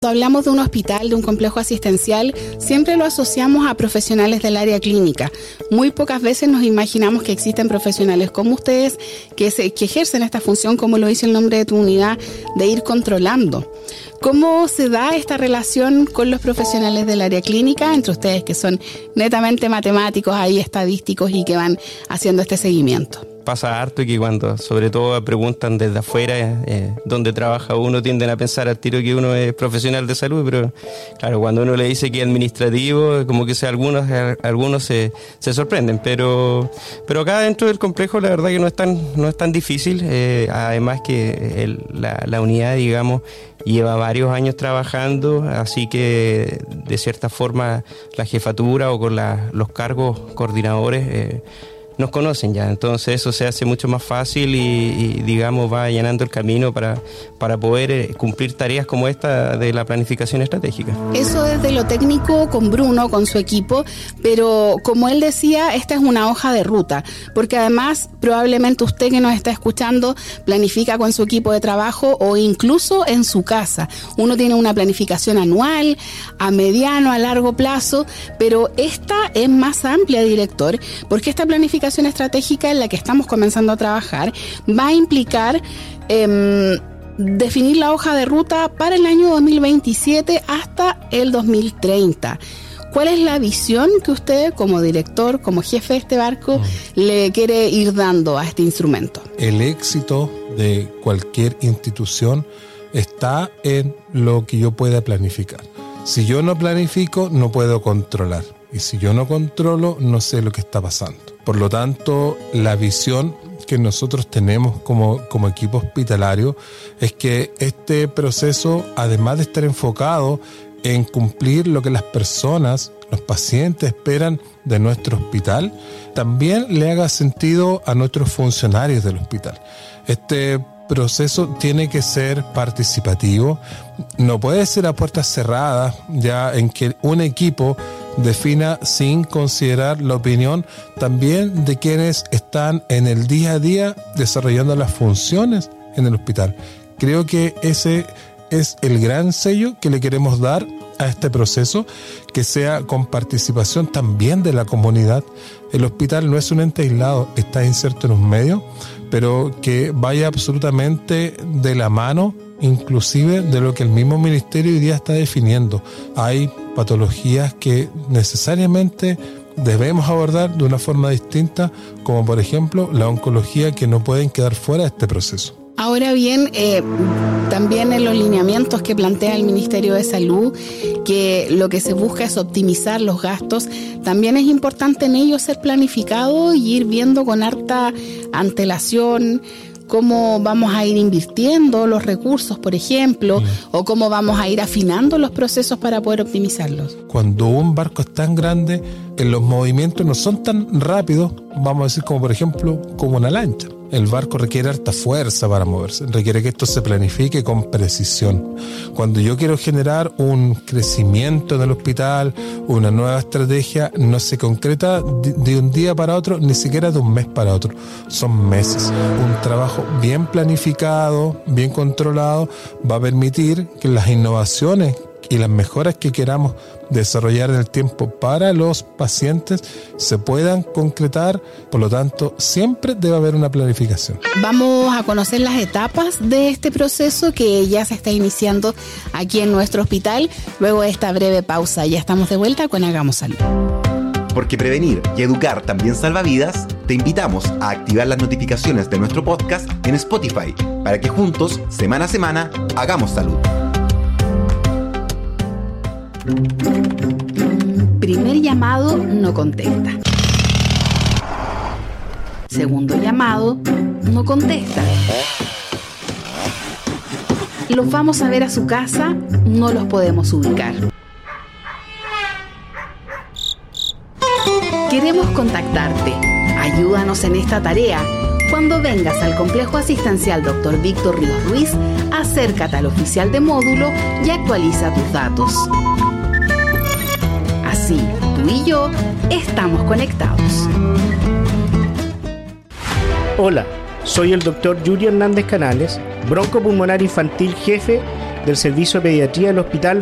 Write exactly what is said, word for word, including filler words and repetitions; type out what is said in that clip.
Cuando hablamos de un hospital, de un complejo asistencial, siempre lo asociamos a profesionales del área clínica. Muy pocas veces nos imaginamos que existen profesionales como ustedes que, se, que ejercen esta función, como lo dice el nombre de tu unidad, de ir controlando. ¿Cómo se da esta relación con los profesionales del área clínica, entre ustedes que son netamente matemáticos, ahí estadísticos y que van haciendo este seguimiento? Pasa harto que cuando sobre todo preguntan desde afuera eh, dónde trabaja uno, tienden a pensar al tiro que uno es profesional de salud, pero claro, cuando uno le dice que es administrativo, como que sea, algunos algunos se, se sorprenden, pero pero acá dentro del complejo la verdad que no es tan, no es tan difícil, eh, además que el, la, la unidad, digamos, lleva varios años trabajando, así que de cierta forma la jefatura o con la, los cargos coordinadores eh, nos conocen ya, entonces eso se hace mucho más fácil y, y digamos va allanando el camino para, para poder eh, cumplir tareas como esta de la planificación estratégica. Eso desde lo técnico con Bruno, con su equipo, pero como él decía, esta es una hoja de ruta, porque además probablemente usted que nos está escuchando planifica con su equipo de trabajo o incluso en su casa. Uno tiene una planificación anual, a mediano, a largo plazo, pero esta es más amplia, director, porque esta planificación estratégica en la que estamos comenzando a trabajar va a implicar eh, definir la hoja de ruta para el año dos mil veintisiete hasta el dos mil treinta. ¿Cuál es la visión que usted como director, como jefe de este barco, mm. le quiere ir dando a este instrumento? El éxito de cualquier institución está en lo que yo pueda planificar. Si yo no planifico, no puedo controlar. Y si yo no controlo, no sé lo que está pasando. Por lo tanto, la visión que nosotros tenemos como, como equipo hospitalario es que este proceso, además de estar enfocado en cumplir lo que las personas, los pacientes esperan de nuestro hospital, también le haga sentido a nuestros funcionarios del hospital. Este proceso tiene que ser participativo, no puede ser a puertas cerradas, ya en que un equipo defina sin considerar la opinión también de quienes están en el día a día desarrollando las funciones en el hospital. Creo que ese es el gran sello que le queremos dar a este proceso, que sea con participación también de la comunidad. El hospital no es un ente aislado, está inserto en un medio, pero que vaya absolutamente de la mano, inclusive de lo que el mismo ministerio hoy día está definiendo. Hay patologías que necesariamente debemos abordar de una forma distinta, como por ejemplo la oncología, que no pueden quedar fuera de este proceso. Ahora bien, eh, también en los lineamientos que plantea el Ministerio de Salud, que lo que se busca es optimizar los gastos, también es importante en ello ser planificado y ir viendo con harta antelación cómo vamos a ir invirtiendo los recursos, por ejemplo, sí. o cómo vamos a ir afinando los procesos para poder optimizarlos. Cuando un barco es tan grande, los movimientos no son tan rápidos, vamos a decir como por ejemplo, como una lancha. El barco requiere harta fuerza para moverse, requiere que esto se planifique con precisión. Cuando yo quiero generar un crecimiento en el hospital, una nueva estrategia, no se concreta de un día para otro, ni siquiera de un mes para otro. Son meses. Un trabajo bien planificado, bien controlado, va a permitir que las innovaciones y las mejoras que queramos desarrollar en el tiempo para los pacientes se puedan concretar. Por lo tanto, siempre debe haber una planificación. Vamos a conocer las etapas de este proceso que ya se está iniciando aquí en nuestro hospital. Luego de esta breve pausa, ya estamos de vuelta con Hagamos Salud. Porque prevenir y educar también salva vidas, te invitamos a activar las notificaciones de nuestro podcast en Spotify para que juntos, semana a semana, hagamos salud. Primer llamado, no contesta. Segundo llamado, no contesta. Los vamos a ver a su casa, no los podemos ubicar. Queremos contactarte. Ayúdanos en esta tarea. Cuando vengas al complejo asistencial doctor Víctor Ríos Ruiz, acércate al oficial de módulo y actualiza tus datos. Así, tú y yo estamos conectados. Hola, soy el doctor Yuri Hernández Canales, broncopulmonar infantil jefe del Servicio de Pediatría del Hospital